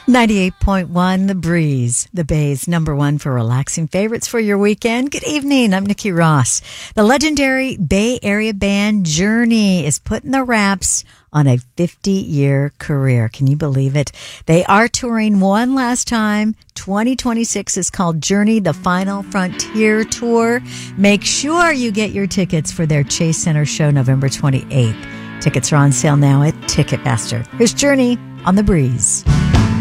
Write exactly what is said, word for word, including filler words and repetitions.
ninety-eight point one The Breeze, the Bay's number one for relaxing favorites for your weekend. Good evening. I'm Nikki Ross. The legendary Bay Area band Journey is putting the wraps on a fifty-year career. Can you believe it? They are touring one last time. twenty twenty-six is called Journey, the Final Frontier Tour. Make sure you get your tickets for their Chase Center show November twenty-eighth. Tickets are on sale now at Ticketmaster. Here's Journey on The Breeze.